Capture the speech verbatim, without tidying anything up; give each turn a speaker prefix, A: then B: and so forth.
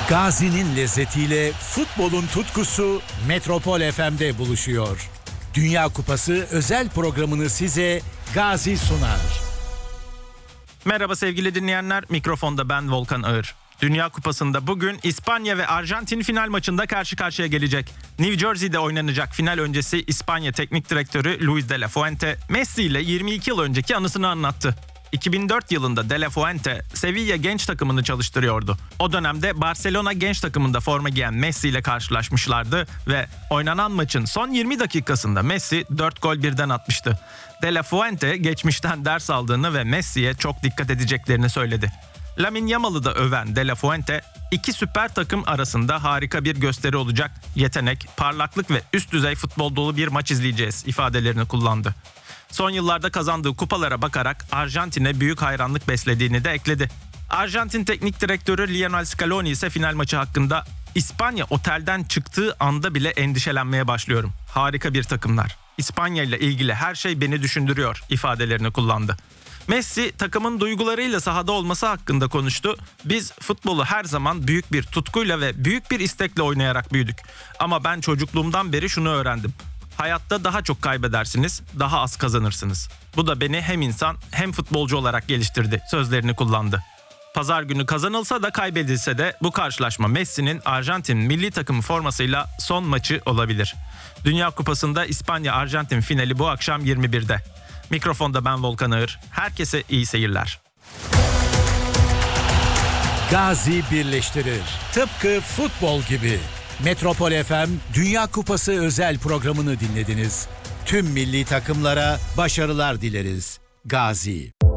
A: Gazi'nin lezzetiyle futbolun tutkusu Metropol F M'de buluşuyor. Dünya Kupası özel programını size Gazi sunar.
B: Merhaba sevgili dinleyenler, mikrofonda ben Volkan Ağır. Dünya Kupası'nda bugün İspanya ve Arjantin final maçında karşı karşıya gelecek. New Jersey'de oynanacak final öncesi İspanya Teknik Direktörü Luis de la Fuente, Messi ile yirmi iki yıl önceki anısını anlattı. iki bin dört yılında de la Fuente, Sevilla genç takımını çalıştırıyordu. O dönemde Barcelona genç takımında forma giyen Messi ile karşılaşmışlardı ve oynanan maçın son yirmi dakikasında Messi dört gol birden atmıştı. De la Fuente geçmişten ders aldığını ve Messi'ye çok dikkat edeceklerini söyledi. Lamine Yamal'ı da öven de la Fuente, iki süper takım arasında harika bir gösteri olacak, yetenek, parlaklık ve üst düzey futbol dolu bir maç izleyeceğiz ifadelerini kullandı. Son yıllarda kazandığı kupalara bakarak Arjantin'e büyük hayranlık beslediğini de ekledi. Arjantin Teknik Direktörü Lionel Scaloni ise final maçı hakkında "İspanya otelden çıktığı anda bile endişelenmeye başlıyorum. Harika bir takımlar. İspanya ile ilgili her şey beni düşündürüyor" ifadelerini kullandı. Messi takımın duygularıyla sahada olması hakkında konuştu. "Biz futbolu her zaman büyük bir tutkuyla ve büyük bir istekle oynayarak büyüdük. Ama ben çocukluğumdan beri şunu öğrendim. Hayatta daha çok kaybedersiniz, daha az kazanırsınız. Bu da beni hem insan hem futbolcu olarak geliştirdi" sözlerini kullandı. Pazar günü kazanılsa da kaybedilse de bu karşılaşma Messi'nin Arjantin milli takımı formasıyla son maçı olabilir. Dünya Kupası'nda İspanya-Arjantin finali bu akşam yirmi birde. Mikrofonda ben Volkan Ağır. Herkese iyi seyirler.
A: Gazi birleştirir. Tıpkı futbol gibi. Metropol F M Dünya Kupası özel programını dinlediniz. Tüm milli takımlara başarılar dileriz. Gazi.